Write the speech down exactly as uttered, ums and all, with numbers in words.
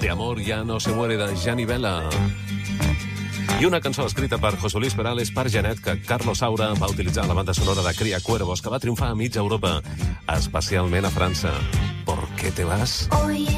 amor ya no se muere, de Gianni Vela. I una cançó escrita per José Luis Perales per Janet, que Carlos Saura va utilitzar a la banda sonora de Cría Cuervos, que va triomfar a mitja Europa, especialment a França. ¿Por qué te vas?